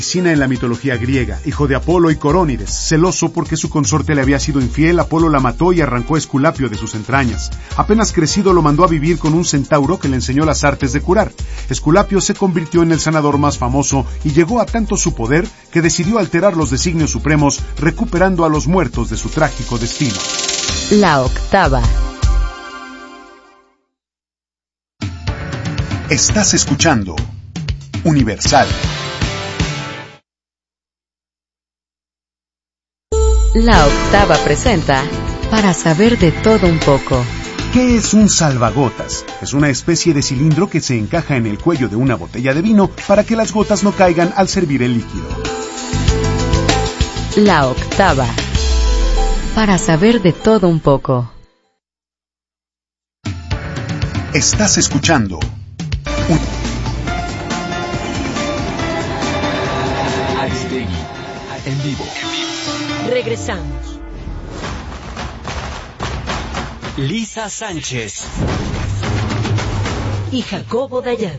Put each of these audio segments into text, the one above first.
en la mitología griega, hijo de Apolo y Corónides. Celoso porque su consorte le había sido infiel, Apolo la mató y arrancó a Esculapio de sus entrañas. Apenas crecido lo mandó a vivir con un centauro que le enseñó las artes de curar. Esculapio se convirtió en el sanador más famoso y llegó a tanto su poder que decidió alterar los designios supremos, recuperando a los muertos de su trágico destino. La octava. Estás escuchando Universal. La octava presenta Para saber de todo un poco. ¿Qué es un salvagotas? Es una especie de cilindro que se encaja en el cuello de una botella de vino para que las gotas no caigan al servir el líquido. La octava. Para saber de todo un poco. Estás escuchando Aristegui, en vivo. Regresamos. Lisa Sánchez Y Jacobo Dayan.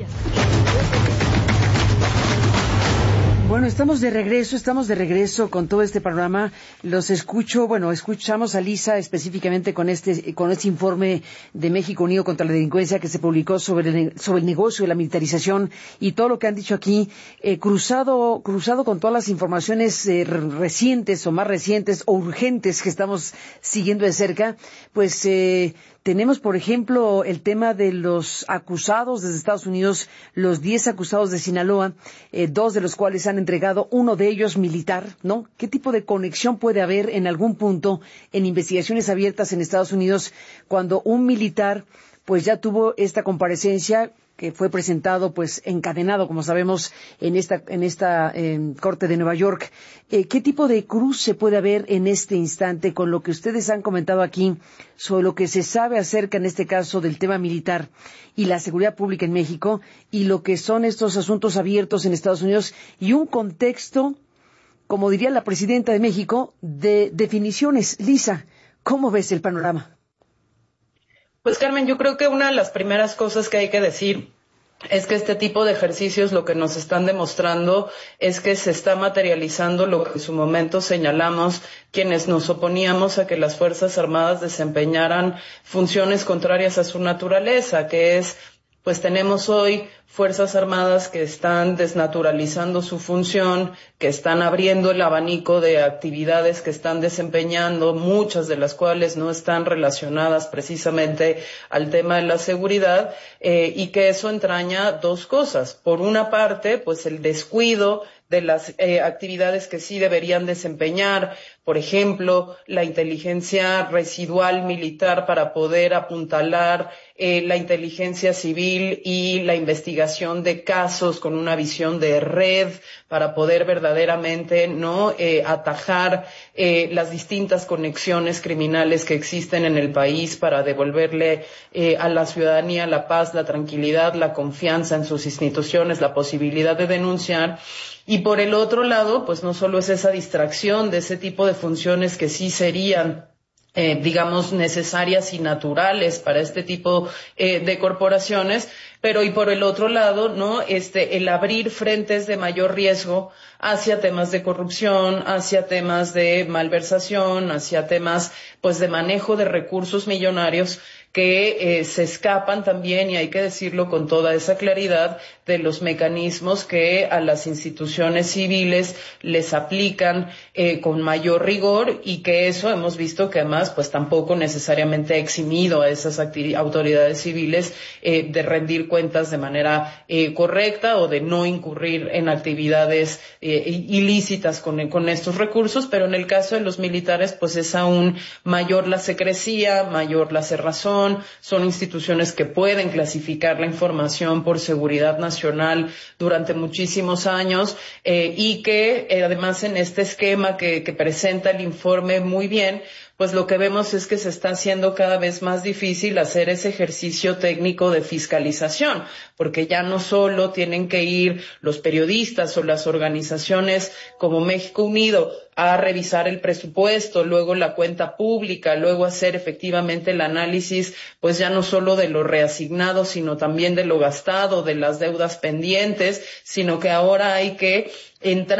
Bueno, estamos de regreso con todo este programa. Escuchamos a Lisa específicamente con este informe de México Unido contra la Delincuencia que se publicó sobre el negocio de la militarización y todo lo que han dicho aquí, cruzado con todas las informaciones recientes o más recientes o urgentes que estamos siguiendo de cerca, pues tenemos, por ejemplo, el tema de los acusados desde Estados Unidos, los 10 acusados de Sinaloa, 2 de los cuales han entregado, uno de ellos militar, ¿no? ¿Qué tipo de conexión puede haber en algún punto en investigaciones abiertas en Estados Unidos cuando un militar pues ya tuvo esta comparecencia que fue presentado, pues, encadenado, como sabemos, en esta Corte de Nueva York? ¿Qué tipo de cruce puede haber en este instante con lo que ustedes han comentado aquí sobre lo que se sabe acerca, en este caso, del tema militar y la seguridad pública en México y lo que son estos asuntos abiertos en Estados Unidos y un contexto, como diría la presidenta de México, de definiciones? Lisa, ¿cómo ves el panorama? Pues Carmen, yo creo que una de las primeras cosas que hay que decir es que este tipo de ejercicios lo que nos están demostrando es que se está materializando lo que en su momento señalamos quienes nos oponíamos a que las Fuerzas Armadas desempeñaran funciones contrarias a su naturaleza, que es, pues tenemos hoy Fuerzas Armadas que están desnaturalizando su función, que están abriendo el abanico de actividades que están desempeñando, muchas de las cuales no están relacionadas precisamente al tema de la seguridad, y que eso entraña dos cosas. Por una parte, pues el descuido de las actividades que sí deberían desempeñar, por ejemplo, la inteligencia residual militar para poder apuntalar la inteligencia civil y la investigación de casos con una visión de red para poder verdaderamente atajar las distintas conexiones criminales que existen en el país para devolverle a la ciudadanía la paz, la tranquilidad, la confianza en sus instituciones, la posibilidad de denunciar. Y por el otro lado, pues no solo es esa distracción de ese tipo de funciones que sí serían necesarias y naturales para este tipo de corporaciones, pero y por el otro lado, el abrir frentes de mayor riesgo hacia temas de corrupción, hacia temas de malversación, hacia temas pues de manejo de recursos millonarios que se escapan también, y hay que decirlo con toda esa claridad, de los mecanismos que a las instituciones civiles les aplican con mayor rigor, y que eso hemos visto que además pues tampoco necesariamente ha eximido a esas autoridades civiles de rendir cuentas de manera correcta o de no incurrir en actividades ilícitas con estos recursos. Pero en el caso de los militares pues es aún mayor la secrecía, mayor la cerrazón. Son instituciones que pueden clasificar la información por seguridad nacional durante muchísimos años, y que además en este esquema que presenta el informe muy bien, pues lo que vemos es que se está haciendo cada vez más difícil hacer ese ejercicio técnico de fiscalización, porque ya no solo tienen que ir los periodistas o las organizaciones como México Unido a revisar el presupuesto, luego la cuenta pública, luego hacer efectivamente el análisis, pues ya no solo de lo reasignado, sino también de lo gastado, de las deudas pendientes, sino que ahora hay que entrar